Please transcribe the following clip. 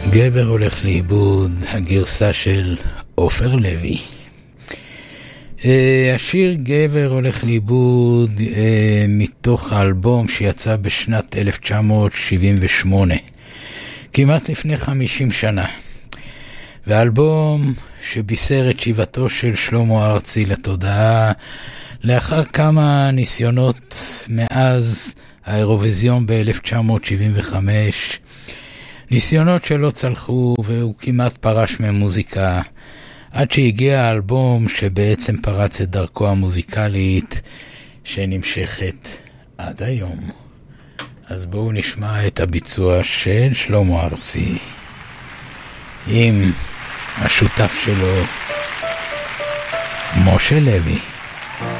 גבר הולך לאיבוד, הגרסה של עופר לוי. השיר גבר הולך לאיבוד מתוך האלבום שיצא בשנת 1978, כמעט לפני 50 שנה. והאלבום שבישר את שיבתו של שלמה ארצי לתודעה לאחר כמה ניסיונות מאז האירוויזיון ב-1975, ניסיונות שלא צלחו, והוא כמעט פרש ממוזיקה, עד שהגיע האלבום שבעצם פרץ את דרכו המוזיקלית שנמשכת עד היום. אז בואו נשמע את הביצוע של שלמה ארצי עם השותף שלו משה לוי.